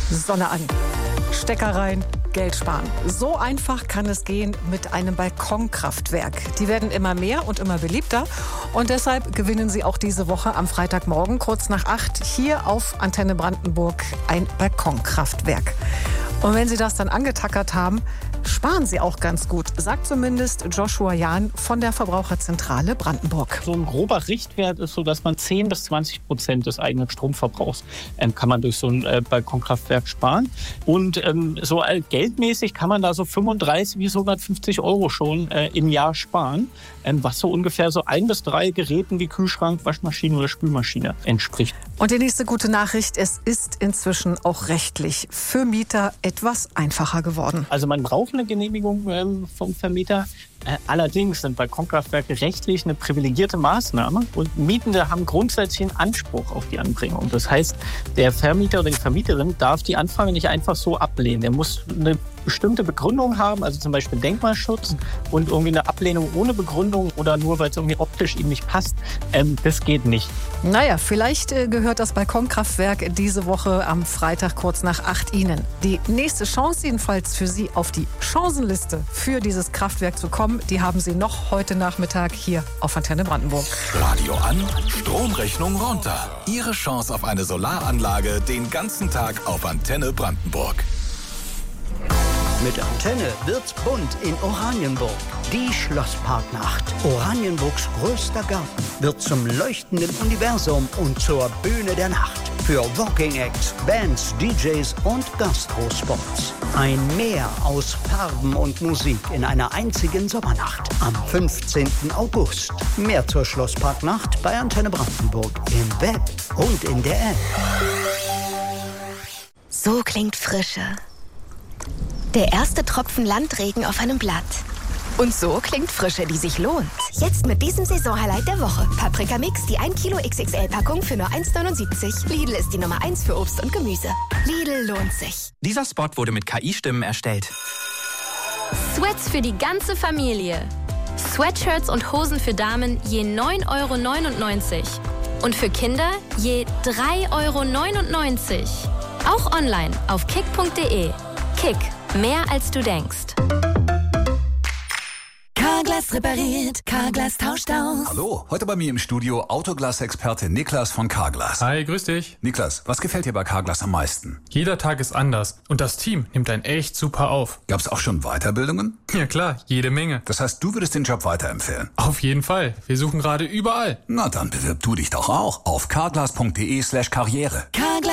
Sonne an, Stecker rein, Geld sparen. So einfach kann es gehen mit einem Balkonkraftwerk. Die werden immer mehr und immer beliebter. Und deshalb gewinnen Sie auch diese Woche am Freitagmorgen kurz nach 8 hier auf Antenne Brandenburg ein Balkonkraftwerk. Und wenn Sie das dann angetackert haben, sparen Sie auch ganz gut, sagt zumindest Joshua Jahn von der Verbraucherzentrale Brandenburg. So ein grober Richtwert ist so, dass man 10-20% des eigenen Stromverbrauchs kann man durch so ein Balkonkraftwerk sparen. Und so geldmäßig kann man da so 35 bis 150 Euro schon im Jahr sparen, was so ungefähr so 1 bis 3 Geräten wie Kühlschrank, Waschmaschine oder Spülmaschine entspricht. Und die nächste gute Nachricht, es ist inzwischen auch rechtlich für Mieter etwas einfacher geworden. Also man braucht eine Genehmigung vom Vermieter. Allerdings sind Balkonkraftwerke rechtlich eine privilegierte Maßnahme und Mietende haben grundsätzlich einen Anspruch auf die Anbringung. Das heißt, der Vermieter oder die Vermieterin darf die Anfrage nicht einfach so ablehnen. Er muss eine bestimmte Begründung haben, also zum Beispiel Denkmalschutz, und irgendwie eine Ablehnung ohne Begründung oder nur, weil es irgendwie optisch ihm nicht passt, das geht nicht. Naja, vielleicht gehört das Balkonkraftwerk diese Woche am Freitag kurz nach 8 Ihnen. Die nächste Chance jedenfalls für Sie, auf die Chancenliste für dieses Kraftwerk zu kommen, die haben Sie noch heute Nachmittag hier auf Antenne Brandenburg. Radio an, Stromrechnung runter. Ihre Chance auf eine Solaranlage den ganzen Tag auf Antenne Brandenburg. Mit Antenne wird's bunt in Oranienburg. Die Schlossparknacht. Oranienburgs größter Garten wird zum leuchtenden Universum und zur Bühne der Nacht. Für Walking Acts, Bands, DJs und Gastrospots. Ein Meer aus Farben und Musik in einer einzigen Sommernacht. Am 15. August. Mehr zur Schlossparknacht bei Antenne Brandenburg im Web und in der App. So klingt Frische. Der erste Tropfen Landregen auf einem Blatt. Und so klingt Frische, die sich lohnt. Jetzt mit diesem Saisonhighlight der Woche. Paprika Mix, die 1 Kilo XXL-Packung für nur 1,79. Lidl ist die Nummer 1 für Obst und Gemüse. Lidl lohnt sich. Dieser Spot wurde mit KI-Stimmen erstellt. Sweats für die ganze Familie. Sweatshirts und Hosen für Damen je 9,99 €. Und für Kinder je 3,99 €. Auch online auf kick.de. Kick. Mehr als du denkst. Carglass repariert, Carglass tauscht aus. Hallo, heute bei mir im Studio Autoglas-Experte Niklas von Carglass. Hi, grüß dich. Niklas, was gefällt dir bei Carglass am meisten? Jeder Tag ist anders und das Team nimmt einen echt super auf. Gab's auch schon Weiterbildungen? Ja klar, jede Menge. Das heißt, du würdest den Job weiterempfehlen? Auf jeden Fall. Wir suchen gerade überall. Na, dann bewirb du dich doch auch auf carglass.de/karriere.